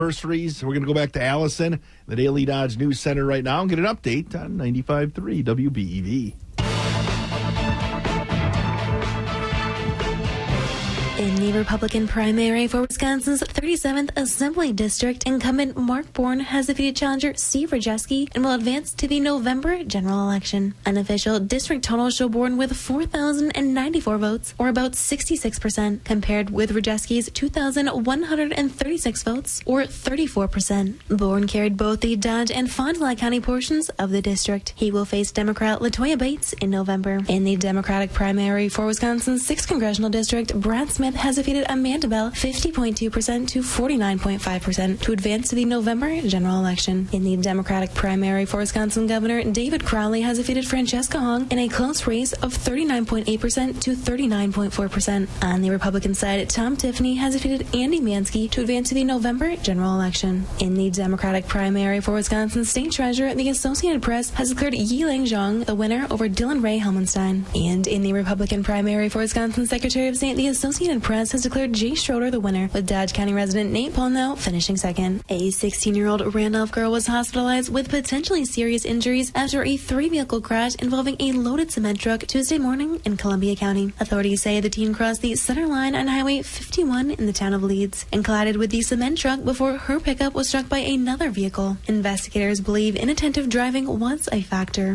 anniversaries. We're going to go back to Allison, the Daily Dodge News Center right now, and get an update on 95.3 WBEV. In the Republican primary for Wisconsin's 37th Assembly District, incumbent Mark Bourne has defeated challenger Steve Rajewski and will advance to the November general election. Unofficial district totals show Bourne with 4,094 votes, or about 66%, compared with Rajewski's 2,136 votes, or 34%. Bourne carried both the Dodge and Fond du Lac County portions of the district. He will face Democrat LaToya Bates in November. In the Democratic primary for Wisconsin's 6th Congressional District, Brad Smith has defeated Amanda Bell 50.2% to 49.5% to advance to the November general election. In the Democratic primary for Wisconsin Governor, David Crowley has defeated Francesca Hong in a close race of 39.8% to 39.4%. On the Republican side, Tom Tiffany has defeated Andy Mansky to advance to the November general election. In the Democratic primary for Wisconsin State Treasurer, the Associated Press has declared Yiling Zhang the winner over Dylan Ray Helmenstein. And in the Republican primary for Wisconsin Secretary of State, the Associated Press has declared Jay Schroeder the winner, with Dodge County resident Nate Polnow finishing second. A 16-year-old Randolph girl was hospitalized with potentially serious injuries after a 3-vehicle crash involving a loaded cement truck Tuesday morning in Columbia County. Authorities say the teen crossed the center line on Highway 51 in the town of Leeds and collided with the cement truck before her pickup was struck by another vehicle. Investigators believe inattentive driving was a factor.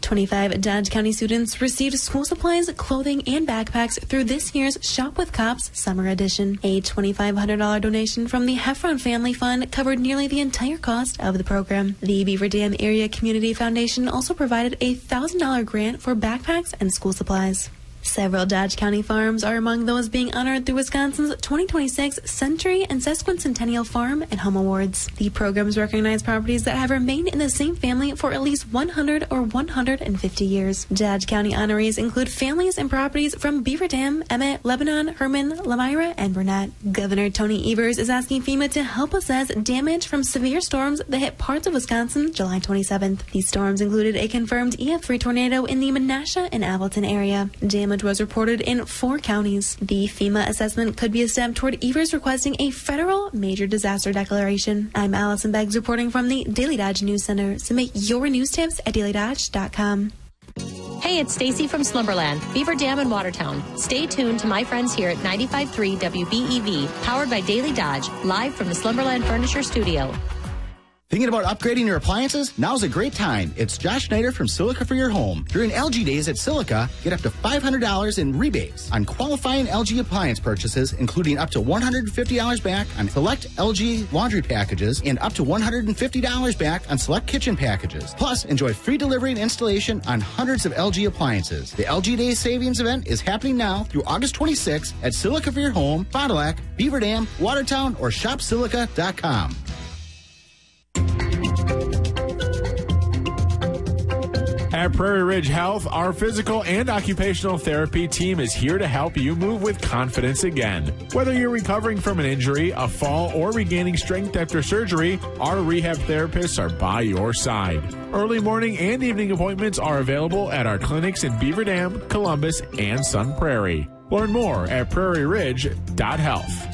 25 Dodge County students received school supplies, clothing, and backpacks through this year's Shop with Cops Summer Edition. A $2,500 donation from the Heffron Family Fund covered nearly the entire cost of the program. The Beaver Dam Area Community Foundation also provided a $1,000 grant for backpacks and school supplies. Several Dodge County farms are among those being honored through Wisconsin's 2026 Century and Sesquicentennial Farm and Home Awards. The programs recognize properties that have remained in the same family for at least 100 or 150 years. Dodge County honorees include families and properties from Beaver Dam, Emmett, Lebanon, Herman, Lamira, and Burnett. Governor Tony Evers is asking FEMA to help assess damage from severe storms that hit parts of Wisconsin July 27th. These storms included a confirmed EF3 tornado in the Menasha and Appleton area. Damage was reported in 4 counties. The FEMA assessment could be a step toward Evers requesting a federal major disaster declaration. I'm Allison Beggs reporting from the Daily Dodge News Center. Submit your news tips at dailydodge.com. Hey, it's Stacy from Slumberland, Beaver Dam in Watertown. Stay tuned to my friends here at 95.3 WBEV, powered by Daily Dodge, live from the Slumberland Furniture Studio. Thinking about upgrading your appliances? Now's a great time. It's Josh Schneider from Silica for your home. During LG Days at Silica, get up to $500 in rebates on qualifying LG appliance purchases, including up to $150 back on select LG laundry packages and up to $150 back on select kitchen packages. Plus, enjoy free delivery and installation on hundreds of LG appliances. The LG Days Savings event is happening now through August 26th at Silica for your home, Fond du Lac, Beaver Dam, Watertown, or shopsilica.com. At Prairie Ridge Health, our physical and occupational therapy team is here to help you move with confidence again. Whether you're recovering from an injury, a fall, or regaining strength after surgery, our rehab therapists are by your side. Early morning and evening appointments are available at our clinics in Beaver Dam, Columbus, and Sun Prairie. Learn more at prairieridge.health.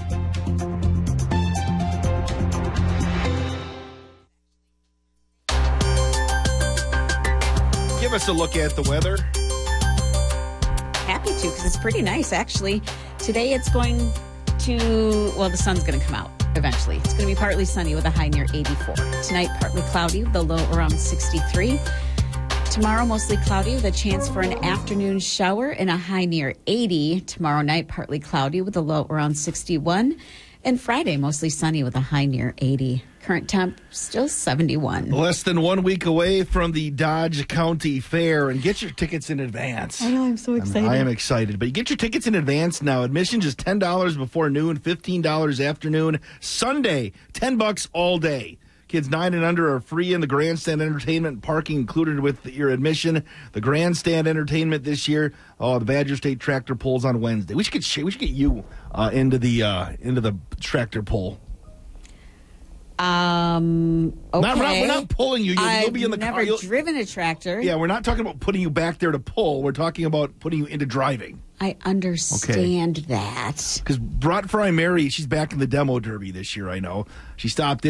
Give us a look at the weather. Happy to, because it's pretty nice, actually. Today it's going to, well, the sun's going to come out eventually. It's going to be partly sunny with a high near 84. Tonight, partly cloudy with a low around 63. Tomorrow, mostly cloudy with a chance for an afternoon shower and a high near 80. Tomorrow night, partly cloudy with a low around 61. And Friday, mostly sunny with a high near 80. Current temp still 71. Less than 1 week away from the Dodge County Fair, and get your tickets in advance. I know, I'm so excited. I am excited, but you get your tickets in advance now. Admission just $10 before noon, $15 afternoon. Sunday, $10 all day. Kids 9 and under are free in the grandstand entertainment, parking included with your admission. The grandstand entertainment this year, the Badger State tractor pulls on Wednesday. We should get you into the tractor pull. Okay. We're not pulling you. You'll be in the car. I've never driven a tractor. Yeah, we're not talking about putting you back there to pull. We're talking about putting you into driving. I understand that. Because Brat Fry Mary, she's back in the demo derby this year, I know. She stopped in.